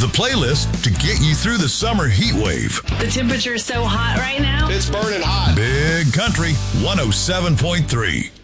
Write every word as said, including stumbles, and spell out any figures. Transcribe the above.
the playlist to get you through the summer heat wave. The temperature is so hot right now. It's burning hot. Big Country one oh seven point three.